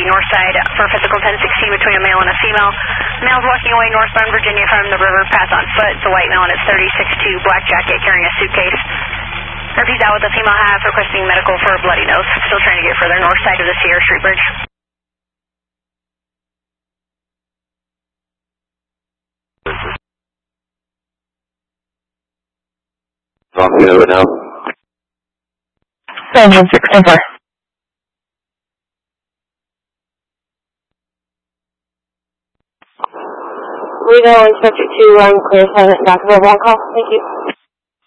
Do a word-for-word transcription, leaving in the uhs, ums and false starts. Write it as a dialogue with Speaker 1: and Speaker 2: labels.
Speaker 1: north side for physical ten sixteen between a male and a female. Male's walking away northbound Virginia from the river path on foot. It's a white male and it's thirty-six two, black jacket, carrying a suitcase. Murphy's out with a female half, requesting medical for a bloody nose. Still trying to get further north side of the Sierra Street Bridge.
Speaker 2: Talking over now.
Speaker 3: seven one six, over. Reno and subject to um, clear silent back of the wall call. Thank you.